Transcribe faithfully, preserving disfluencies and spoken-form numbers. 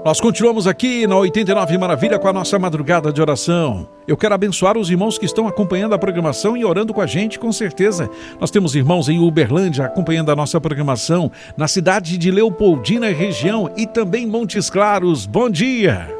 Nós continuamos aqui na oitenta e nove Maravilha com a nossa madrugada de oração. Eu quero abençoar os irmãos que estão acompanhando a programação e orando com a gente, com certeza. Nós temos irmãos em Uberlândia acompanhando a nossa programação, na cidade de Leopoldina região e também Montes Claros. Bom dia!